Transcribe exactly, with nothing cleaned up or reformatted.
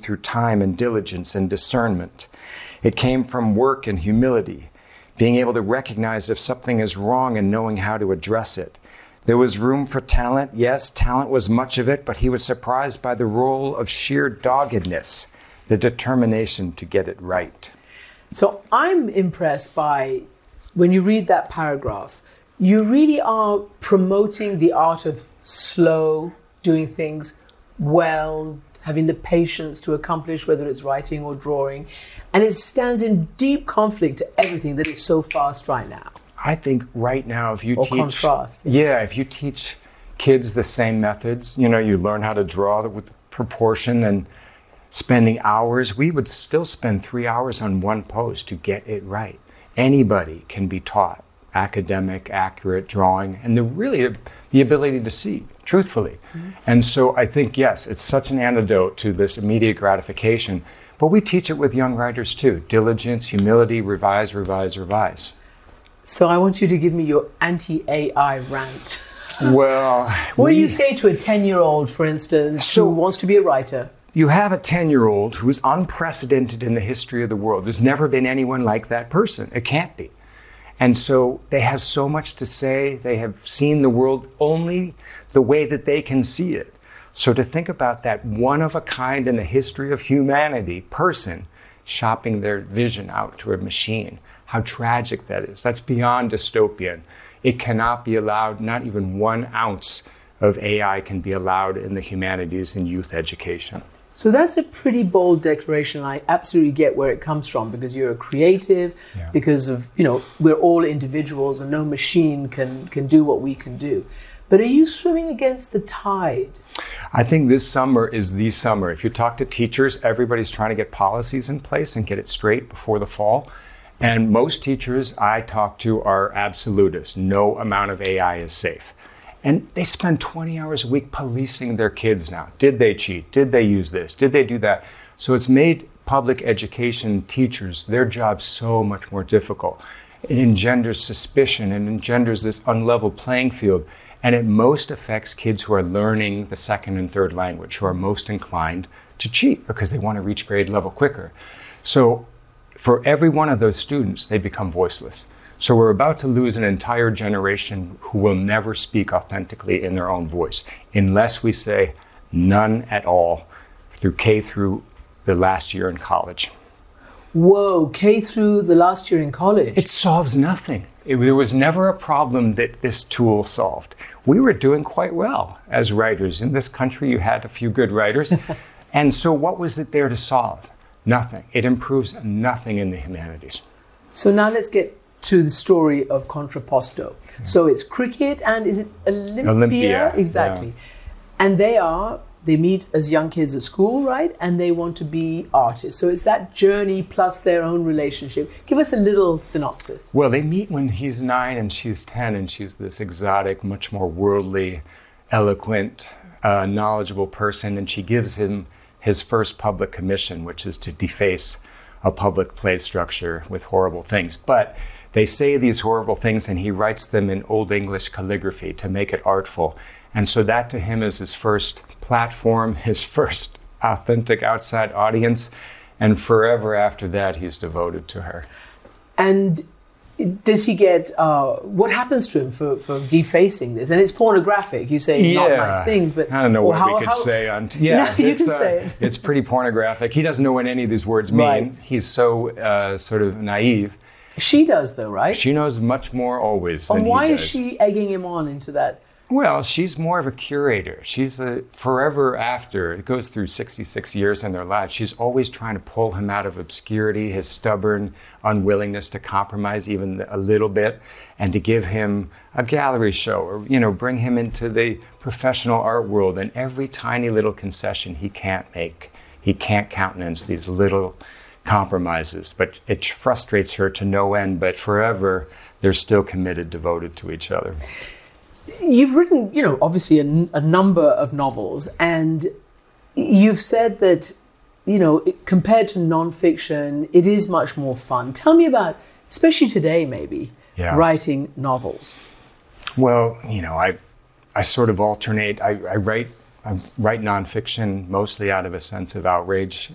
through time and diligence and discernment. It came from work and humility, being able to recognize if something is wrong and knowing how to address it. There was room for talent. Yes, talent was much of it, but he was surprised by the role of sheer doggedness, the determination to get it right. So I'm impressed by, when you read that paragraph, you really are promoting the art of slow, doing things well, having the patience to accomplish, whether it's writing or drawing. And it stands in deep conflict to everything that is so fast right now. I think right now, if you or teach... contrast. Yeah, if you teach kids the same methods, you know, you learn how to draw with proportion and spending hours, we would still spend three hours on one pose to get it right. Anybody can be taught academic, accurate drawing, and the really the ability to see, truthfully. Mm-hmm. And so I think, yes, it's such an antidote to this immediate gratification, but we teach it with young writers too. Diligence, humility, revise, revise, revise. So I want you to give me your anti-A I rant. Well, what we, do you say to a ten-year-old, for instance, so, who wants to be a writer? You have a ten-year-old who is unprecedented in the history of the world. There's never been anyone like that person. It can't be. And so they have so much to say. They have seen the world only the way that they can see it. So to think about that one of a kind in the history of humanity person shopping their vision out to a machine, how tragic that is. That's beyond dystopian. It cannot be allowed, not even one ounce of A I can be allowed in the humanities and youth education. So that's a pretty bold declaration. I absolutely get where it comes from, because you're a creative, yeah. because of, you know, we're all individuals and no machine can, can do what we can do. But are you swimming against the tide? I think this summer is the summer. If you talk to teachers, everybody's trying to get policies in place and get it straight before the fall. And most teachers I talk to are absolutists. No amount of A I is safe. And they spend twenty hours a week policing their kids now. Did they cheat? Did they use this? Did they do that? So it's made public education teachers, their job so much more difficult. It engenders suspicion and engenders this unlevel playing field. And it most affects kids who are learning the second and third language, who are most inclined to cheat because they want to reach grade level quicker. So for every one of those students, they become voiceless. So we're about to lose an entire generation who will never speak authentically in their own voice, unless we say none at all through K through the last year in college. Whoa, K through the last year in college? It solves nothing. It, there was never a problem that this tool solved. We were doing quite well as writers. In this country, you had a few good writers. And so what was it there to solve? Nothing. It improves nothing in the humanities. So now let's get to the story of Contrapposto. Yeah. So it's cricket and is it Olympia? Olympia. Exactly. Yeah. And they are, they meet as young kids at school, right? And they want to be artists. So it's that journey plus their own relationship. Give us a little synopsis. Well, they meet when he's nine and she's ten, and she's this exotic, much more worldly, eloquent, uh, knowledgeable person. And she gives him his first public commission, which is to deface a public play structure with horrible things. But they say these horrible things and he writes them in Old English calligraphy to make it artful. And so that to him is his first platform, his first authentic outside audience. And forever after that, he's devoted to her. And does he get, uh, what happens to him for, for defacing this? And it's pornographic, you say yeah. not nice things, but... I don't know what how, we could how, say on... T- yeah, no, you it's, can uh, say it. It's pretty pornographic. He doesn't know what any of these words mean. Right. He's so uh, sort of naive. She does though, right? She knows much more always and than he why does. is she egging him on into that? Well, she's more of a curator. She's a forever after. It goes through sixty-six years in their lives. She's always trying to pull him out of obscurity, his stubborn unwillingness to compromise even a little bit, and to give him a gallery show or, you know, bring him into the professional art world. And every tiny little concession he can't make, he can't countenance these little compromises. But it frustrates her to no end, but forever they're still committed, devoted to each other. You've written, you know, obviously a, a number of novels, and you've said that, you know, it, compared to nonfiction, it is much more fun. Tell me about, especially today maybe, yeah. writing novels. Well, you know, I I sort of alternate. I, I write I write nonfiction mostly out of a sense of outrage